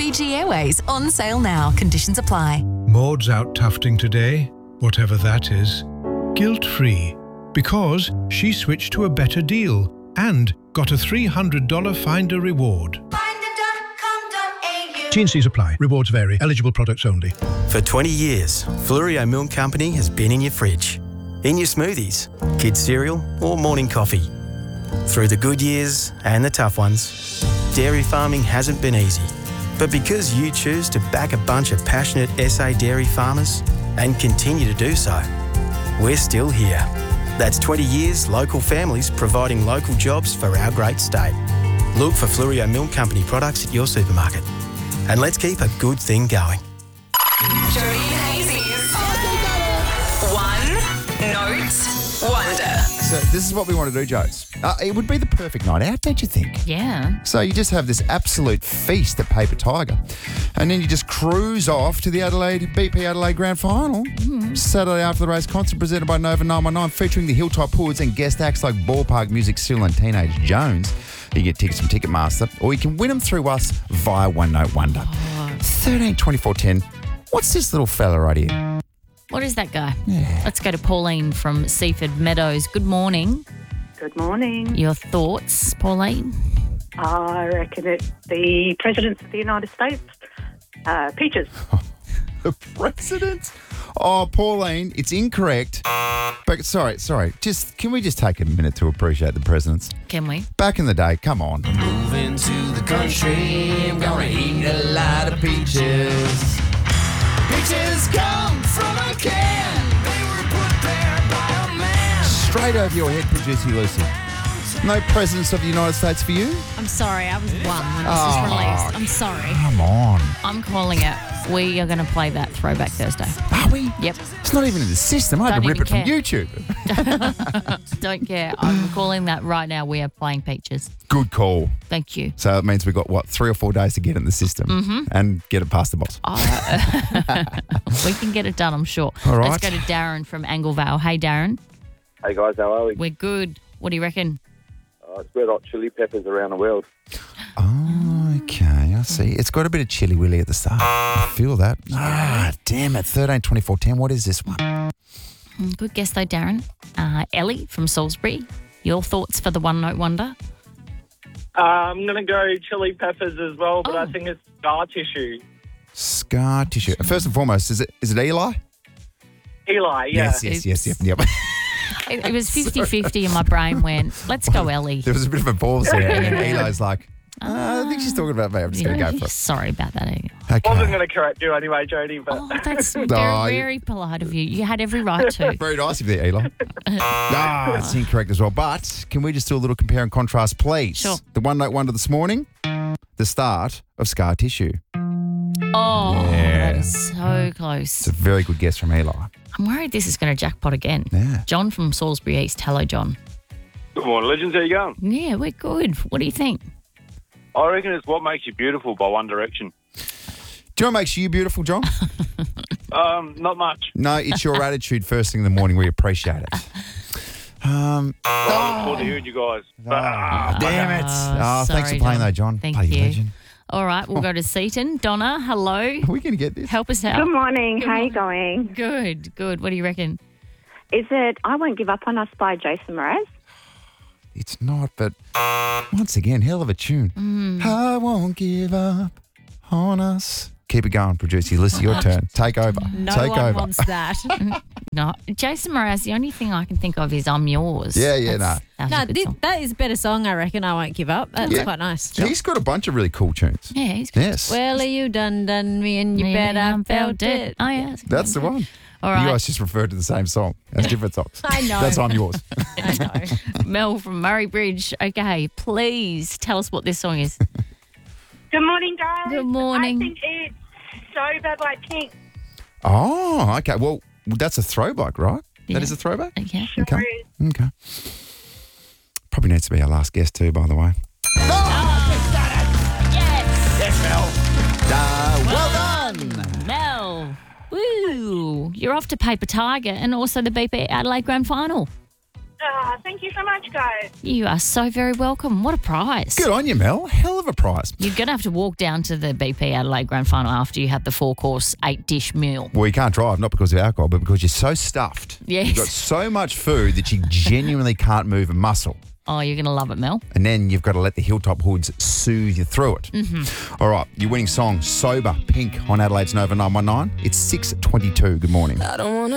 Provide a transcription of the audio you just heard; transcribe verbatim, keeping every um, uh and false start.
Fiji Airways on sale now. Conditions apply. Maud's out tufting today, whatever that is, guilt-free, because she switched to a better deal and got a three hundred dollars Finder reward. T and C's apply. Rewards vary. Eligible products only. For twenty years, Flurio Milk Company has been in your fridge, in your smoothies, kids' cereal or morning coffee. Through the good years and the tough ones, dairy farming hasn't been easy. But because you choose to back a bunch of passionate S A dairy farmers and continue to do so, we're still here. That's twenty years local families providing local jobs for our great state. Look for Flurio Milk Company products at your supermarket. And let's keep a good thing going. Jody and Hazy's One Note Wonder. So this is what we want to do, Joes. Uh, it would be the perfect night out, don't you think? Yeah. So you just have this absolute feast at Paper Tiger, and then you just cruise off to the Adelaide B P Adelaide Grand Final. Mm. Saturday after the race, concert presented by Nova nine one nine, featuring the Hilltop Hoods and guest acts like Ballpark Music, Seal and Teenage Jones. You get tickets from Ticketmaster, or you can win them through us via One Note Wonder. Oh. thirteen twenty-four ten. What's this little fella right here? What is that guy? Yeah. Let's go to Pauline from Seaford Meadows. Good morning. Good morning. Your thoughts, Pauline? I reckon it's the President of the United States, uh, Peaches. The President? Oh, Pauline, it's incorrect. But sorry, sorry. Just can we just take a minute to appreciate the presidents? Can we? Back in the day, come on. Moving to the country, I'm gonna eat a lot of peaches. Peaches come from a can. They were put there by a man. Straight over your head, producer Lucy. No presidents of the United States for you? I'm sorry, I was one when this Oh, was released. I'm sorry. Come on. I'm calling it. We are going to play that Throwback Thursday. Are we? Yep. It's not even in the system. I had Don't to rip it even from YouTube. Don't care. I'm calling that right now. We are playing Peaches. Good call. Thank you. So it means we've got, what, three or four days to get it in the system Mm-hmm. and get it past the boss. Oh, we can get it done, I'm sure. All right. Let's go to Darren from Anglevale. Hey, Darren. Hey guys, how are we? We're good. What do you reckon? Uh, it's Red Hot Chili Peppers around the world. Oh, okay. I see. It's got a bit of chilly willy at the start. I feel that. Ah, damn it. thirteen twenty-four ten. What is this one? Mm, Good guess, though, Darren. Uh, Ellie from Salisbury. Your thoughts for the One Note Wonder? Uh, I'm going to go Chili Peppers as well, but Oh. I think it's scar tissue. Scar tissue. First and foremost, is it is it Eli? Eli, yeah. Yes, yes, yes, yes. Yep. It, it was fifty-fifty and my brain went, let's go Ellie. There was a bit of a pause there. And then Yeah. Eli's like, uh, I think she's talking about me. I'm just going to go for it. Sorry about that, Ellie. Okay. Wasn't going to correct you anyway, Jody, but Oh, that's very, No, you- very polite of you. You had every right to. Very nice of you there, Eli. Ah, it's incorrect as well. But can we just do a little compare and contrast, please? Sure. The One Note Wonder this morning, the start of Scar Tissue. Oh, Yeah. that is so It's close. a very good guess from Eli. I'm worried this is going to jackpot again. Yeah. John from Salisbury East. Hello, John. Good morning, legends. How you going? Yeah, we're good. What do you think? I reckon it's What Makes You Beautiful by One Direction. Do you know what makes you beautiful, John? Um, not much. No, it's your attitude first thing in the morning. We appreciate it. Um, I look forward to hearing you guys. But, ah, damn it. Oh, Oh, thanks sorry, for playing John. though, John. Thank Bloody you. legend. All right, we'll go to Seaton. Donna, hello. Are we going to get this? Help us out. Good morning. Good How you morning. going? Good, good. What do you reckon? Is it I Won't Give Up on Us by Jason Mraz? It's not, but once again, hell of a tune. Mm. I won't give up on us. Keep it going, producer. Listen, your turn. Take over. No Take one over. wants that. No, Jason Mraz, the only thing I can think of is I'm Yours. Yeah, yeah, That's- that was no, a good thi- song. that is a better song, I reckon. I Won't Give Up. That's Yeah. quite nice. He's got a bunch of really cool tunes. Yeah, he's good. Yes. Well, are you done, done me, and you Yeah, bet I I felt it. Oh, yeah. That's the one. All You right. guys just referred to the same song as different songs. I know. That's I'm yours. I know. Mel from Murray Bridge. Okay, please tell us what this song is. Good morning, guys. Good morning. I think it's Sober by Pink. Oh, okay. Well, that's a throwback, right? Yeah. That is a throwback? Okay. Okay. Okay. Probably needs to be our last guest too, by the way. Well done, Mel. Woo! You're off to Paper Tiger and also the B P Adelaide Grand Final. Ah, thank you so much, guys. You are so very welcome. What a prize. Good on you, Mel. Hell of a prize. You're going to have to walk down to the B P Adelaide Grand Final after you had the four-course, eight-dish meal. Well, you can't drive, not because of alcohol, but because you're so stuffed. Yes. You've got so much food that you genuinely can't move a muscle. Oh, you're going to love it, Mel. And then you've got to let the Hilltop Hoods soothe you through it. Mm-hmm. All right, your winning song, Sober, Pink, on Adelaide's Nova nine one nine. It's six twenty-two. Good morning. I don't want